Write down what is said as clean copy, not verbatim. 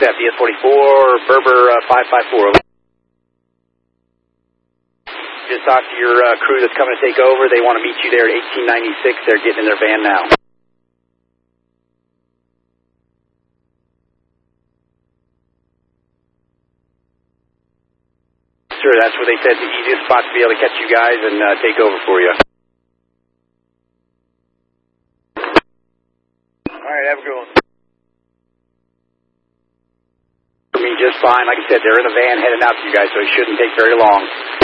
DS44, Berber 554. Just talk to your crew that's coming to take over. They want to meet you there at 1896. They're getting in their van now. Sure, that's where they said the easiest spot to be able to catch you guys and take over for you. All right, have a good one. For me, just fine. Like I said, they're in a van heading out to you guys, so it shouldn't take very long.